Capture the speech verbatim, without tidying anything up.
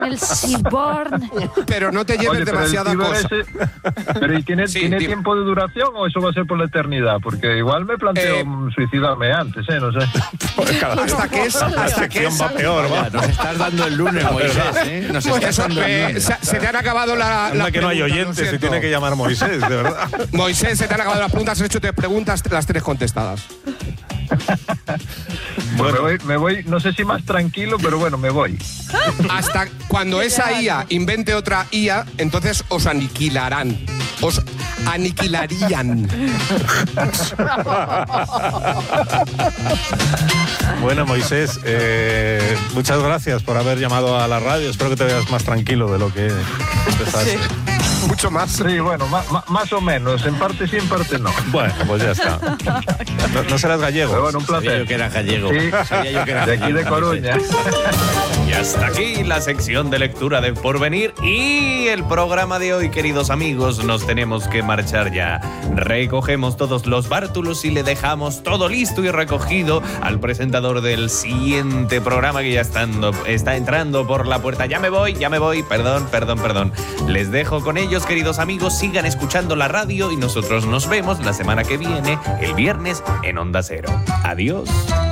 El Seaborn. Pero no te lleves Oye, pero demasiada el ciber cosa. ese- pero ¿y tiene, Sí, ¿tiene dime. tiempo de duración o eso va a ser por la eternidad? Porque igual me planteo Eh, suicidarme antes, ¿eh? No sé. Hasta que es, hasta que es, va peor, va. Nos estás dando el lunes, Moisés, ¿eh? Nos estás Eso, dando el eh, lunes. se, se te han acabado la, Anda las que no hay preguntas, lo oyentes, se siento. tiene que llamar Moisés, de verdad. Moisés, se te han acabado las preguntas, has hecho tres preguntas, las tres contestadas. Pues me, voy, me voy, no sé si más tranquilo, pero bueno, me voy. Hasta cuando esa I A invente otra I A, entonces os aniquilarán. Os aniquilarían. Bueno, Moisés, eh, muchas gracias por haber llamado a la radio. Espero que te veas más tranquilo de lo que empezaste. Mucho más. Sí, bueno, ma- ma- más o menos. En parte sí, en parte no. Bueno, pues ya está. No, no serás gallego. Pero bueno, un Sabía placer. yo que era gallego. Sí, Sabía yo que era de aquí de gallego, Coruña. Y hasta aquí la sección de lectura del porvenir y el programa de hoy, queridos amigos. Nos tenemos que marchar ya. Recogemos todos los bártulos y le dejamos todo listo y recogido al presentador del siguiente programa que ya estando, está entrando por la puerta. Ya me voy, ya me voy. Perdón, perdón, perdón. Les dejo con ellos, queridos amigos. Sigan escuchando la radio y nosotros nos vemos la semana que viene, el viernes, en Onda Cero. Adiós.